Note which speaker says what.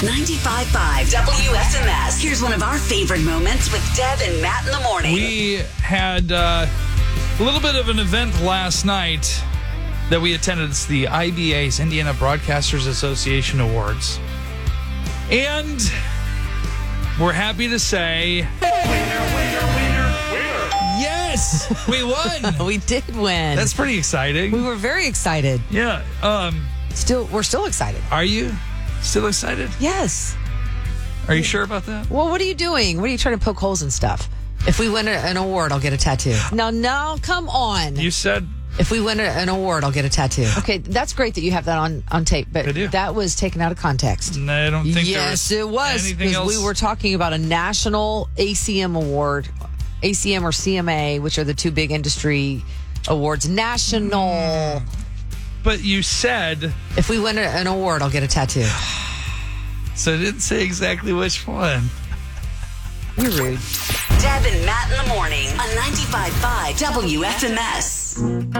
Speaker 1: 95.5 WFMS. Here's one of our favorite moments with Deb and Matt in the morning.
Speaker 2: We had a little bit of an event last night that we attended. It's the IBA's, Indiana Broadcasters Association Awards. And we're happy to say... Yes! We won!
Speaker 3: We did win.
Speaker 2: That's pretty exciting.
Speaker 3: We were very excited.
Speaker 2: Yeah.
Speaker 3: We're still excited.
Speaker 2: Are you still excited?
Speaker 3: Yes.
Speaker 2: Are you sure about that?
Speaker 3: Well, what are you doing? What are you trying to poke holes in stuff? If we win an award, I'll get a tattoo. No, come on.
Speaker 2: You said...
Speaker 3: If we win an award, I'll get a tattoo. Okay, that's great that you have that on tape, but
Speaker 2: I do.
Speaker 3: that was taken out of context.
Speaker 2: No, I don't think
Speaker 3: yes,
Speaker 2: there
Speaker 3: it was.
Speaker 2: anything
Speaker 3: Because
Speaker 2: else.
Speaker 3: we were talking about a national ACM award, ACM or CMA, which are the two big industry awards. National.
Speaker 2: But you said...
Speaker 3: If we win an award, I'll get a tattoo.
Speaker 2: So I didn't say exactly which one.
Speaker 3: You're rude.
Speaker 1: Deb and Matt in the morning on 95.5 WFMS.